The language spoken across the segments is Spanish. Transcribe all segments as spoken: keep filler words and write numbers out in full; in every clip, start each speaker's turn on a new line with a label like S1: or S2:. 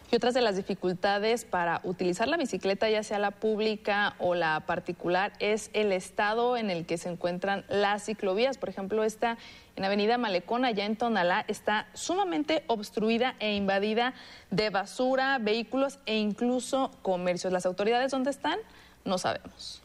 S1: Y otras de las dificultades para utilizar la bicicleta, ya sea la pública o la particular, es el estado en el que se encuentran las ciclovías. Por ejemplo, esta en Avenida Malecón, allá en Tonalá, está sumamente obstruida e invadida de basura, vehículos e incluso comercios. ¿Las autoridades dónde están? No sabemos.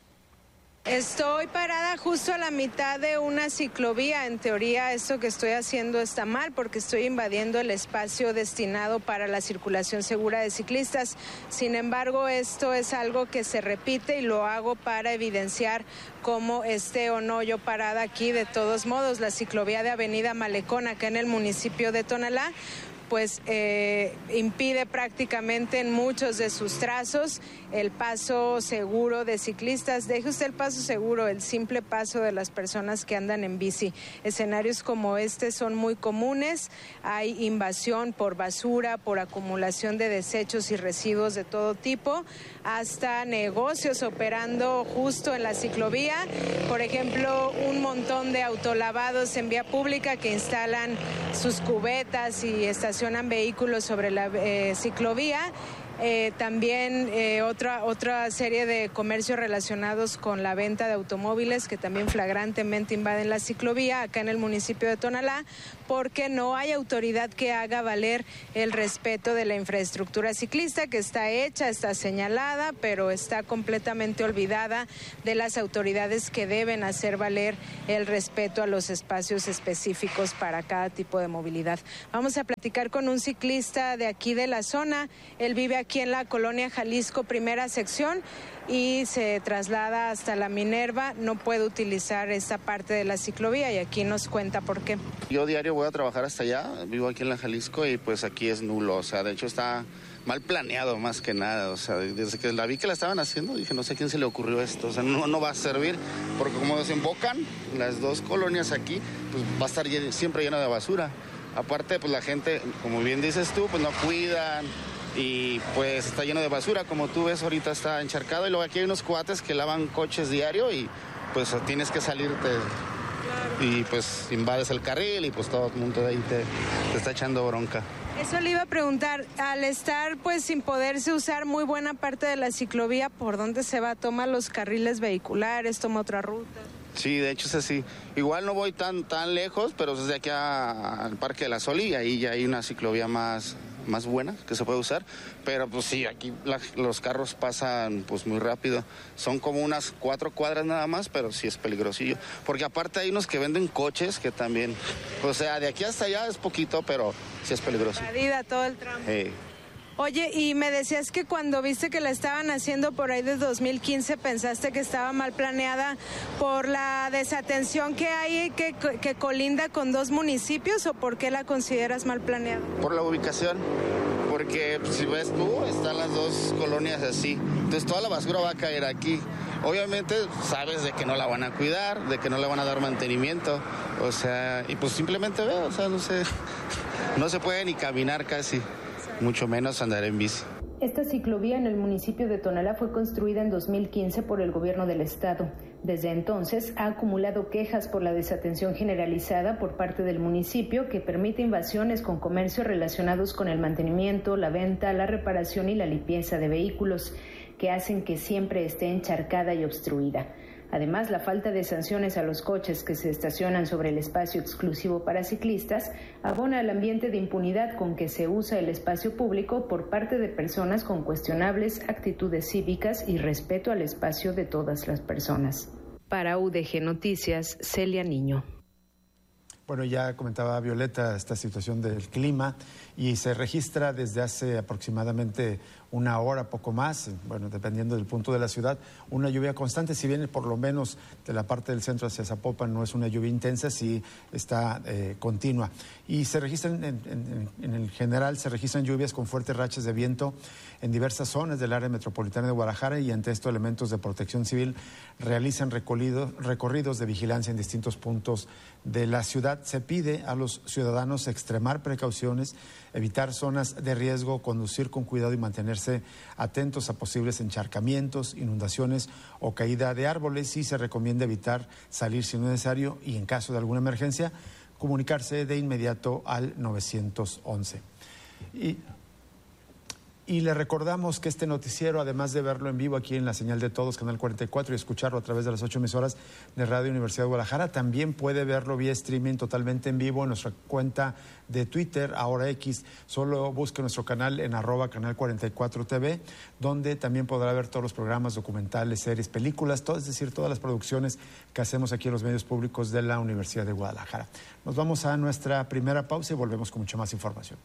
S2: Estoy parada justo a la mitad de una ciclovía. En teoría, esto que estoy haciendo está mal porque estoy invadiendo el espacio destinado para la circulación segura de ciclistas. Sin embargo, esto es algo que se repite y lo hago para evidenciar cómo esté o no yo parada aquí. De todos modos, la ciclovía de Avenida Malecón, acá en el municipio de Tonalá, pues eh, impide prácticamente en muchos de sus trazos el paso seguro de ciclistas. Deje usted el paso seguro, el simple paso de las personas que andan en bici. Escenarios como este son muy comunes. Hay invasión por basura, por acumulación de desechos y residuos de todo tipo, hasta negocios operando justo en la ciclovía. Por ejemplo, un montón de autolavados en vía pública que instalan sus cubetas y estacionan vehículos sobre la eh, ciclovía. Eh, también eh, otra, otra serie de comercios relacionados con la venta de automóviles que también flagrantemente invaden la ciclovía acá en el municipio de Tonalá, porque no hay autoridad que haga valer el respeto de la infraestructura ciclista, que está hecha, está señalada, pero está completamente olvidada de las autoridades que deben hacer valer el respeto a los espacios específicos para cada tipo de movilidad. Vamos a platicar con un ciclista de aquí de la zona. Él vive aquí en la colonia Jalisco, primera sección, y se traslada hasta la Minerva. No puede utilizar esta parte de la ciclovía y aquí nos cuenta por qué.
S3: Yo diario voy a trabajar hasta allá, vivo aquí en la Jalisco y pues aquí es nulo, o sea, de hecho está mal planeado más que nada, o sea, desde que la vi que la estaban haciendo dije, no sé a quién se le ocurrió esto, o sea, no, no va a servir, porque como desembocan las dos colonias aquí, pues va a estar lleno, siempre lleno de basura. Aparte, pues la gente, como bien dices tú, pues no cuidan y pues está lleno de basura, como tú ves ahorita está encharcado y luego aquí hay unos cuates que lavan coches diario y pues tienes que salirte y pues invades el carril y pues todo el mundo de ahí te, te está echando bronca.
S2: Eso le iba a preguntar, al estar pues sin poderse usar muy buena parte de la ciclovía, ¿por dónde se va? ¿Toma los carriles vehiculares, toma otra ruta?
S3: Sí, de hecho es así. Igual no voy tan tan lejos, pero desde aquí a, al Parque de la Sol y ahí ya hay una ciclovía más, más buena que se puede usar. Pero pues sí, aquí la, los carros pasan pues muy rápido. Son como unas cuatro cuadras nada más, pero sí es peligrosillo. Porque aparte hay unos que venden coches que también, o sea, de aquí hasta allá es poquito, pero sí es peligroso.
S2: Perdida todo el tramo.
S3: Hey.
S2: Oye, y me decías que cuando viste que la estaban haciendo por ahí de dos mil quince, pensaste que estaba mal planeada por la desatención que hay que, que colinda con dos municipios, ¿o por qué la consideras mal planeada?
S3: Por la ubicación, porque si ves tú, están las dos colonias así, entonces toda la basura va a caer aquí. Obviamente sabes de que no la van a cuidar, de que no le van a dar mantenimiento, o sea, y pues simplemente ve, o sea, no sé, no se puede ni caminar casi. Mucho menos andar en bici.
S4: Esta ciclovía en el municipio de Tonalá fue construida en dos mil quince por el gobierno del estado. Desde entonces ha acumulado quejas por la desatención generalizada por parte del municipio, que permite invasiones con comercios relacionados con el mantenimiento, la venta, la reparación y la limpieza de vehículos, que hacen que siempre esté encharcada y obstruida. Además, la falta de sanciones a los coches que se estacionan sobre el espacio exclusivo para ciclistas abona al ambiente de impunidad con que se usa el espacio público por parte de personas con cuestionables actitudes cívicas y respeto al espacio de todas las personas. Para U D G Noticias, Celia Niño.
S5: Bueno, ya comentaba Violeta esta situación del clima y se registra desde hace aproximadamente una hora, poco más, bueno, dependiendo del punto de la ciudad, una lluvia constante. Si bien por lo menos de la parte del centro hacia Zapopan no es una lluvia intensa, sí está eh, continua. Y se registran, en, en, en el general, se registran lluvias con fuertes rachas de viento en diversas zonas del área metropolitana de Guadalajara, y ante esto elementos de protección civil realizan recorridos, recorridos de vigilancia en distintos puntos de la ciudad. Se pide a los ciudadanos extremar precauciones, evitar zonas de riesgo, conducir con cuidado y mantenerse atentos a posibles encharcamientos, inundaciones o caída de árboles, y se recomienda evitar salir si no es necesario y, en caso de alguna emergencia, comunicarse de inmediato al nueve once. Y Y le recordamos que este noticiero, además de verlo en vivo aquí en la señal de todos, Canal cuarenta y cuatro, y escucharlo a través de las ocho emisoras de Radio Universidad de Guadalajara, también puede verlo vía streaming totalmente en vivo en nuestra cuenta de Twitter, ahora X. Solo busque nuestro canal en arroba canal cuarenta y cuatro T V, donde también podrá ver todos los programas, documentales, series, películas, todo, es decir, todas las producciones que hacemos aquí en los medios públicos de la Universidad de Guadalajara. Nos vamos a nuestra primera pausa y volvemos con mucha más información.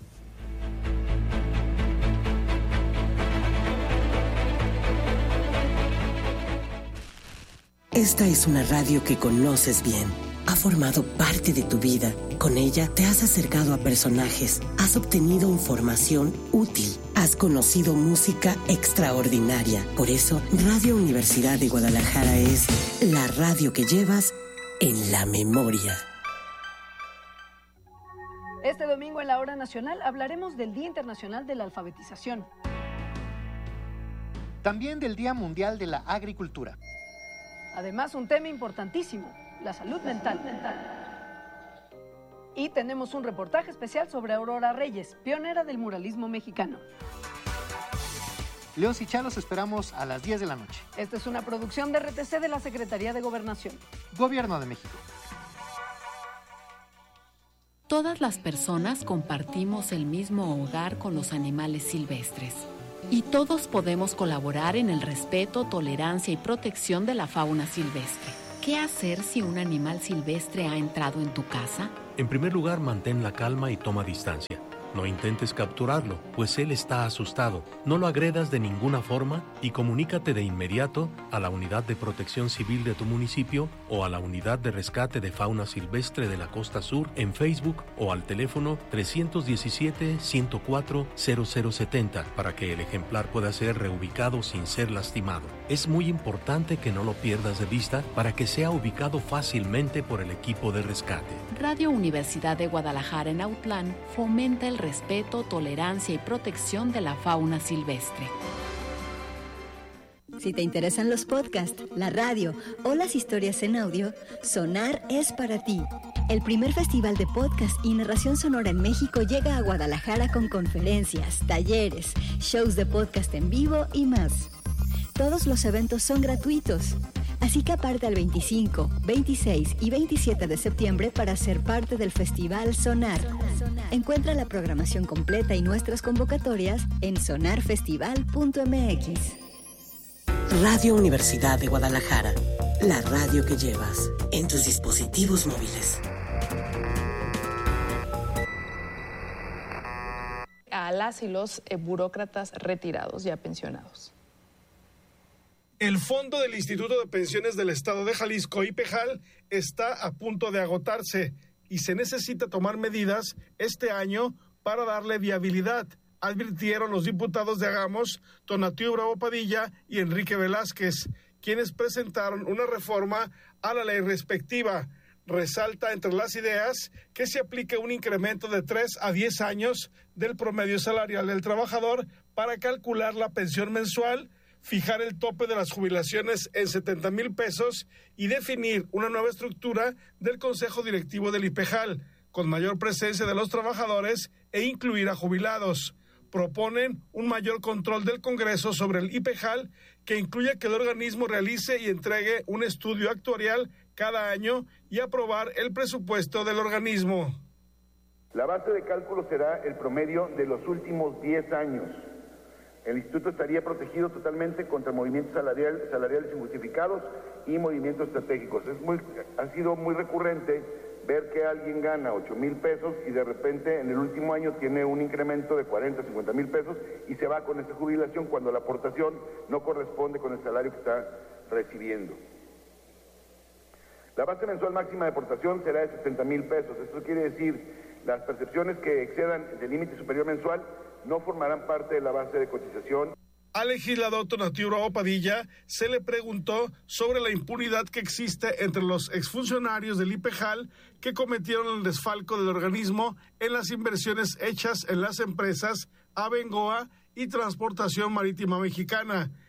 S6: Esta es una radio que conoces bien. Ha formado parte de tu vida. Con ella te has acercado a personajes, has obtenido información útil, has conocido música extraordinaria. Por eso, Radio Universidad de Guadalajara es la radio que llevas en la memoria.
S7: Este domingo en la Hora Nacional hablaremos del Día Internacional de la Alfabetización.
S8: También del Día Mundial de la Agricultura.
S7: Además, un tema importantísimo, la salud mental. Y tenemos un reportaje especial sobre Aurora Reyes, pionera del muralismo mexicano.
S8: León Sichá, los esperamos a las diez de la noche.
S7: Esta es una producción de R T C de la Secretaría de Gobernación.
S8: Gobierno de México.
S9: Todas las personas compartimos el mismo hogar con los animales silvestres. Y todos podemos colaborar en el respeto, tolerancia y protección de la fauna silvestre. ¿Qué hacer si un animal silvestre ha entrado en tu casa?
S10: En primer lugar, mantén la calma y toma distancia. No intentes capturarlo, pues él está asustado. No lo agredas de ninguna forma y comunícate de inmediato a la Unidad de Protección Civil de tu municipio o a la Unidad de Rescate de Fauna Silvestre de la Costa Sur en Facebook o al teléfono tres uno siete, uno cero cuatro, cero cero siete cero para que el ejemplar pueda ser reubicado sin ser lastimado. Es muy importante que no lo pierdas de vista para que sea ubicado fácilmente por el equipo de rescate.
S9: Radio Universidad de Guadalajara en Autlán fomenta el respeto, tolerancia y protección de la fauna silvestre.
S11: Si te interesan los podcasts, la radio o las historias en audio, Sonar es para ti. El primer festival de podcast y narración sonora en México llega a Guadalajara con conferencias, talleres, shows de podcast en vivo y más. Todos los eventos son gratuitos. Así que aparta el veinticinco, veintiséis y veintisiete de septiembre para ser parte del Festival Sonar. Encuentra la programación completa y nuestras convocatorias en sonar festival punto m x.
S6: Radio Universidad de Guadalajara, la radio que llevas en tus dispositivos móviles.
S1: A las y los eh, burócratas retirados, ya pensionados.
S12: El fondo del Instituto de Pensiones del Estado de Jalisco, IPEJAL, está a punto de agotarse y se necesita tomar medidas este año para darle viabilidad, advirtieron los diputados de Hagamos, Tonatiu Bravo Padilla y Enrique Velázquez, quienes presentaron una reforma a la ley respectiva. Resalta entre las ideas que se aplique un incremento de tres a diez años del promedio salarial del trabajador para calcular la pensión mensual, fijar el tope de las jubilaciones en setenta mil pesos y definir una nueva estructura del Consejo Directivo del IPEJAL, con mayor presencia de los trabajadores e incluir a jubilados. Proponen un mayor control del Congreso sobre el IPEJAL, que incluye que el organismo realice y entregue un estudio actuarial cada año y aprobar el presupuesto del organismo.
S13: La base de cálculo será el promedio de los últimos diez años. El instituto estaría protegido totalmente contra movimientos salarial, salariales injustificados y movimientos estratégicos. Es muy, ha sido muy recurrente ver que alguien gana ocho mil pesos y de repente en el último año tiene un incremento de cuarenta, cincuenta mil pesos y se va con esa jubilación cuando la aportación no corresponde con el salario que está recibiendo. La base mensual máxima de aportación será de setenta mil pesos. Esto quiere decir, las percepciones que excedan del límite superior mensual no formarán parte de la base de cotización.
S12: Al legislador Tonatiu Bravo Padilla se le preguntó sobre la impunidad que existe entre los exfuncionarios del IPEJAL que cometieron el desfalco del organismo en las inversiones hechas en las empresas Abengoa y Transportación Marítima Mexicana.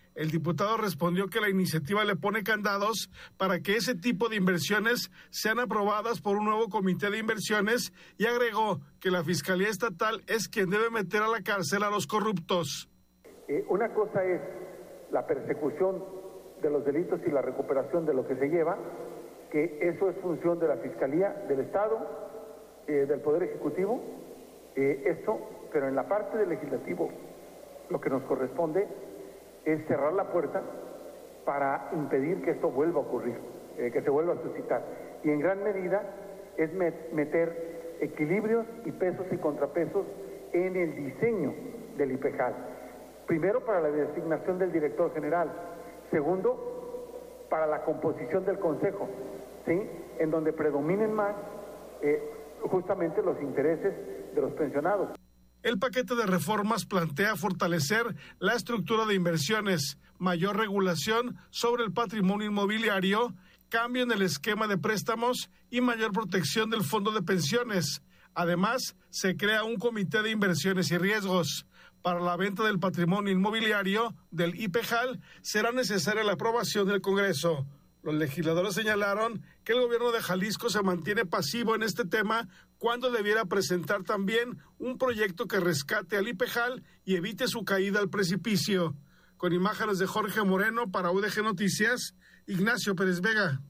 S12: El diputado respondió que la iniciativa le pone candados para que ese tipo de inversiones sean aprobadas por un nuevo comité de inversiones y agregó que la Fiscalía Estatal es quien debe meter a la cárcel a los corruptos.
S14: Eh, una cosa es la persecución de los delitos y la recuperación de lo que se lleva, que eso es función de la Fiscalía, del Estado, eh, del Poder Ejecutivo, eh, esto, pero en la parte del Legislativo lo que nos corresponde es cerrar la puerta para impedir que esto vuelva a ocurrir, eh, que se vuelva a suscitar. Y en gran medida es met- meter equilibrios y pesos y contrapesos en el diseño del IPEJAL. Primero, para la designación del director general. Segundo, para la composición del Consejo, ¿sí? En donde predominen más eh, justamente los intereses de los pensionados.
S12: El paquete de reformas plantea fortalecer la estructura de inversiones, mayor regulación sobre el patrimonio inmobiliario, cambio en el esquema de préstamos y mayor protección del fondo de pensiones. Además, se crea un comité de inversiones y riesgos. Para la venta del patrimonio inmobiliario del IPEJAL será necesaria la aprobación del Congreso. Los legisladores señalaron que el gobierno de Jalisco se mantiene pasivo en este tema cuando debiera presentar también un proyecto que rescate al IPEJAL y evite su caída al precipicio. Con imágenes de Jorge Moreno para U D G Noticias, Ignacio Pérez Vega.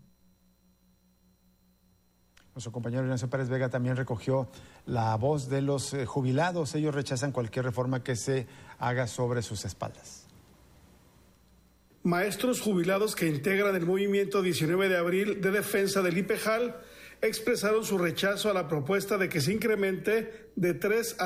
S5: Nuestro compañero Ignacio Pérez Vega también recogió la voz de los eh, jubilados. Ellos rechazan cualquier reforma que se haga sobre sus espaldas.
S12: Maestros jubilados que integran el movimiento diecinueve de abril de defensa del IPEJAL expresaron su rechazo a la propuesta de que se incremente de tres a